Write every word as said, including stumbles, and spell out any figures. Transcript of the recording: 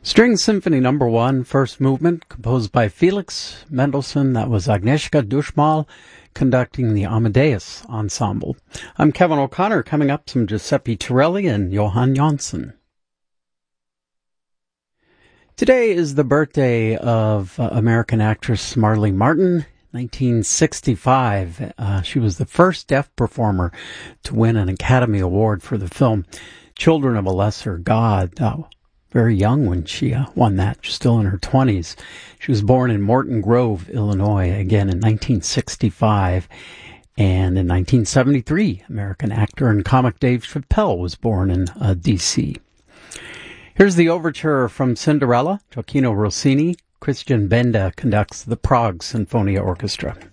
String Symphony Number One, first movement, composed by Felix Mendelssohn. That was Agnieszka Dushmal conducting the Amadeus Ensemble. I'm Kevin O'Connor. Coming up, some Giuseppe Torelli and Johann Jonsson. Today is the birthday of uh, American actress Marlee Martin. nineteen sixty-five. Uh, she was the first deaf performer to win an Academy Award for the film Children of a Lesser God. Uh, very young when she uh, won that, still in her twenties. She was born in Morton Grove, Illinois, again in nineteen sixty-five. And in nineteen seventy-three, American actor and comic Dave Chappelle was born in uh, D C Here's the overture from Cinderella. Gioacchino Rossini. Christian Benda conducts the Prague Sinfonia Orchestra.